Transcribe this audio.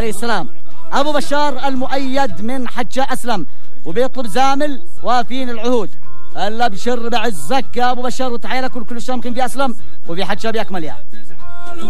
عليه السلام. أبو بشار المؤيد من حجة أسلم، وبيطلب زامل وافين العهود. الا ابشر بعزك يا ابو بشار، وتحيه لكم كل الشامخين في اسلم وفي حجه باكملها.